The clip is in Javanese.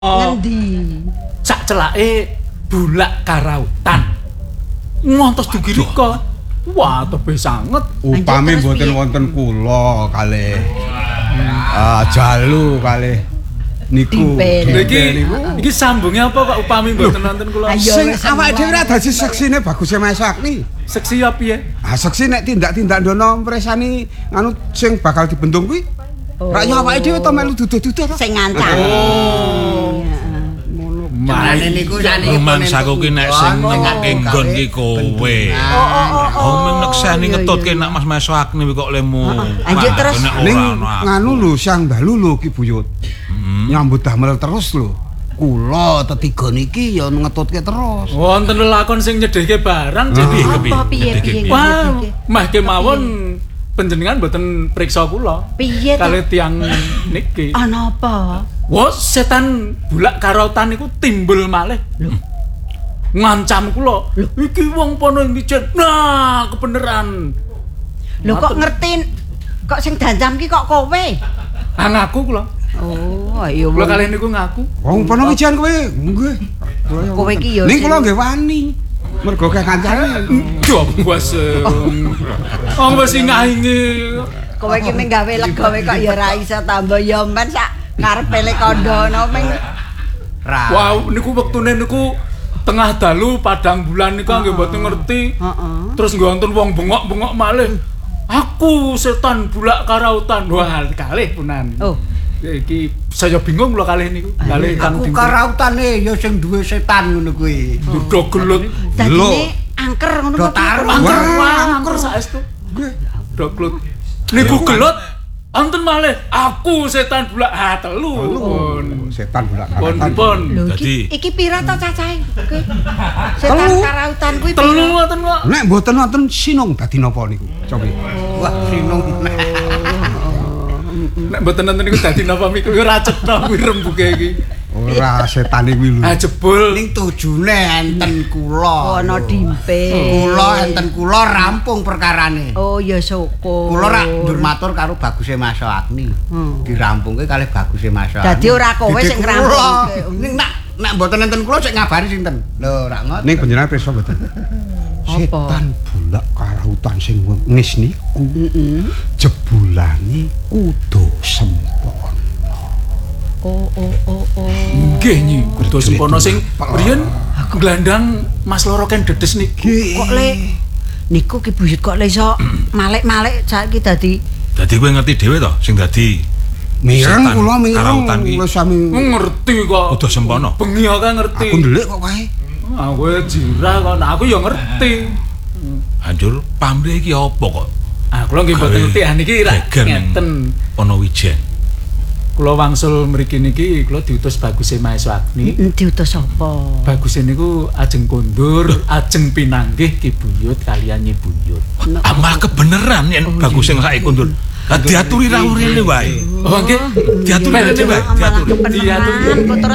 Ngendi? Sak celake Bulak Karautan. Ngantos dugi rika. Wah, tebih sanget. Upami mboten wonten kula kalih jalu kalih niku. Iki sambunge apa kok upami mboten wonten kula? Sing awake dhewe ra dadi seksine baguse Mas Sakni. Seksi apa piye? Ah seksi nek tindak-tindak ndono mresani anu sing bakal dibentung kuwi. Ra yo awake dhewe to melu duduh-duduh to. Sing ngancam. Marane niku saniki mangsaku ki nek sing nengake nggon ki kowe. Ming nekseni ngetutke nek Mas Meso Agni kok lemu. Lanjut terus. Ning nganu lho Sang Dalu lho Ki Buyut. Nyambut damel terus lho. Kula tetiga niki ya ngetutke terus. Wonten lelakon sing nyedhehke barang jadi Apa piye? wah, mah kemawon panjenengan mboten priksa kula. Piye to? Kalih tiyang niki. Ana apa? Wah, setan Bulak Karautan niku timbul malih. Lho. Ngancam kula. Iki wong pono mijen. Nah, kebeneran. Lho kok ngerti kok sing dancam ki kok kowe? Ngaku kula. Oh, ayo. Kula kalih niku ngaku. Wong pono wijian kowe. Nggih. Kowe ki ya. Ning kula nggih wani. Mergo kek kancane. Yo, wes. Wong wis ngahingi. Kowe ki mung gawe legawe kok ya ra iso tambah ya men sak karepe le kandhane ming. Wow, niku wektune niku tengah dalu padang bulan niku nggih mboten ngerti. Terus nggih wonten wong bengok-bengok malih. Aku setan Bulak Karautan. Wah, kalih punan. Oh. Iki saya bingung kula kalih niku. Kalih Kang Aku Dinggo. karautane ya sing duwe setan ngono kuwi. Dudo gelut. Dadine angker ngono kok. Angker saestu. Nggih. Doklut. Niku gelut wonten malih. Aku setan Bulak telu. Setan Bulak Pun Karautan. pun. Lho iki pira to cacahe? Setan Karautan kuwi Telu ngoten kok. Nek mboten wonten sinung dadi napa niku? Coba. Wah, sinung. Nek mboten nonton niku dadi napa miku ora cetha kuwi rembuke iki. Ora setane kuwi lho. Ah jebul Ning tujune enten kula. ana dimpe. Kula enten kula rampung perkarane. Oh ya syukur. Kula rak ndur matur karo Baguse Mas Agni. Dirampungke kalih Baguse Mas Agni. Dadi ora kowe sing ngrampungke. Ning nek mboten enten kula sik ngabari sinten. Lho, rak ngoten. Ning panjenengan pirsa mboten? Setan Bulak Karautan sing ngis niku. Jebulane kudu sempon. Oh. nggih nyi kudu sempono sing riyen glandang Mas Loro Ken Dedes niki. Kok le niku Ki Buyut kok le iso malek-malek saiki dadi Dadi kowe ngerti dhewe to sing dadi Mireng setan kula Karautan ki. mireng wis sami. Ngerti kok. Kudu sempono. Bengi kok ngerti. Aku ndelik kok kae. Aku jirah kok nah, aku ya ngerti. Anjur pamrih iki apa kok? Ah kula nggih mboten ngerti ah niki ra ngeten. Ponowijen. Kula wangsul mriki niki kula diutus Baguse Maesa Agni. diutus apa? Baguse niku ajeng kondur, ajeng pinanggih Ki Buyut kaliyan Nyi Buyut. Amal kebeneran yen bagus sing saiki kundur. Lah diaturi ra urine wae. Oh nggih, Diaturi aja wae, diaturi. Diaturi.